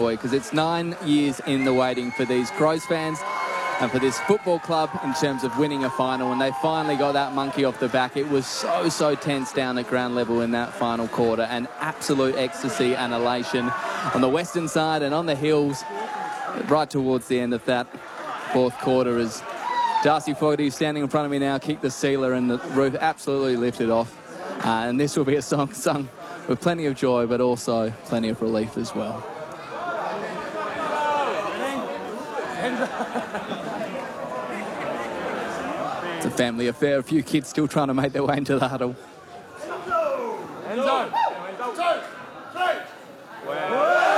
for you, because it's 9 years in the waiting for these Crows fans and for this football club in terms of winning a final. And they finally got that monkey off the back. It was so tense down at ground level in that final quarter, and absolute ecstasy and elation on the western side and on the hills right towards the end of that fourth quarter, as Darcy Fogarty, standing in front of me now, kicked the sealer and the roof absolutely lifted off. And this will be a song sung with plenty of joy, but also plenty of relief as well. It's a family affair. A few kids still trying to make their way into the huddle.